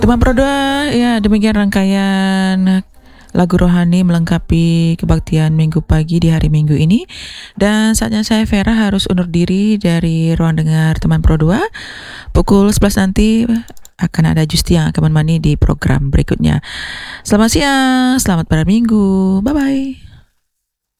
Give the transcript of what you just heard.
Teman Pro 2, ya demikian rangkaian lagu rohani melengkapi kebaktian Minggu pagi di hari Minggu ini. Dan saatnya saya Vera harus undur diri dari ruang dengar Teman Pro 2. Pukul 11 nanti akan ada Justi yang akan menemani di program berikutnya. Selamat siang, selamat pada Minggu. Bye-bye.